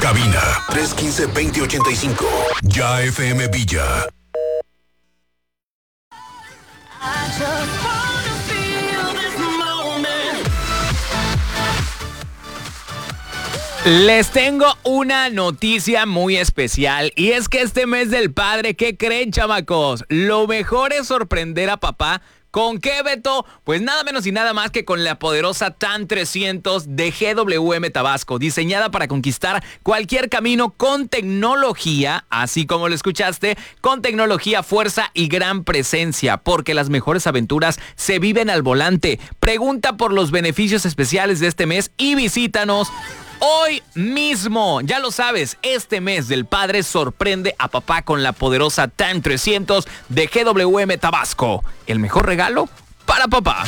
Cabina 315-2085. Ya FM Villa. Les tengo una noticia muy especial y es que este mes del padre, ¿qué creen, chamacos? Lo mejor es sorprender a papá. ¿Con qué, Beto? Pues nada menos y nada más que con la poderosa TAN 300 de GWM Tabasco, diseñada para conquistar cualquier camino con tecnología, así como lo escuchaste, con tecnología, fuerza y gran presencia, porque las mejores aventuras se viven al volante. Pregunta por los beneficios especiales de este mes y visítanos hoy mismo. Ya lo sabes, este mes del padre sorprende a papá con la poderosa TAN 300 de GWM Tabasco. El mejor regalo para papá.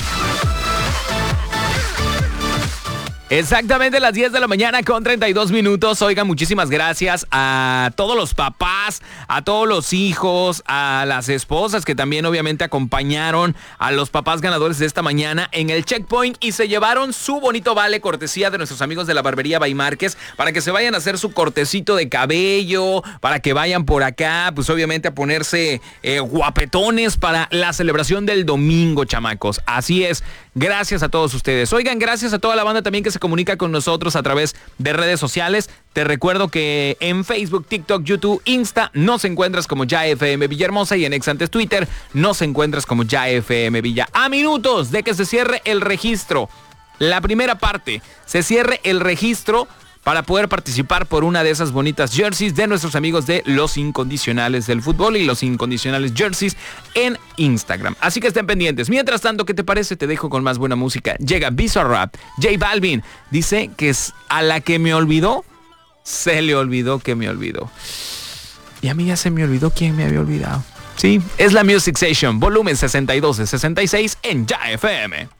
Exactamente las 10 de la mañana con 32 minutos. Oigan, muchísimas gracias a todos los papás, a todos los hijos, a las esposas que también obviamente acompañaron a los papás ganadores de esta mañana en el checkpoint y se llevaron su bonito vale cortesía de nuestros amigos de la barbería Bay Márquez para que se vayan a hacer su cortecito de cabello, para que vayan por acá, pues obviamente a ponerse guapetones para la celebración del domingo, chamacos. Así es, gracias a todos ustedes. Oigan, gracias a toda la banda también que se comunica con nosotros a través de redes sociales. Te recuerdo que en Facebook, TikTok, YouTube, Insta nos encuentras como Ya FM Villahermosa y en ex antes Twitter nos encuentras como Ya FM Villa. A minutos de que se cierre el registro, la primera parte, se cierre el registro para poder participar por una de esas bonitas jerseys de nuestros amigos de Los Incondicionales del Fútbol y Los Incondicionales Jerseys en Instagram. Así que estén pendientes. Mientras tanto, ¿qué te parece? Te dejo con más buena música. Llega Bizarrap, J Balvin. Dice que es a la que me olvidó, se le olvidó que me olvidó. Y a mí ya se me olvidó quién me había olvidado. Sí, es la Music Session, volumen 62 de 66 en Ya FM.